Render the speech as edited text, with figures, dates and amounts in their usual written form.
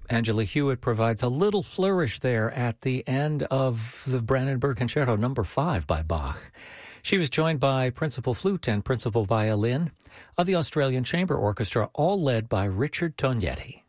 Angela Hewitt provides a little flourish there at the end of the Brandenburg Concerto No. 5 by Bach. She was joined by principal flute and principal violin of the Australian Chamber Orchestra, all led by Richard Tognetti.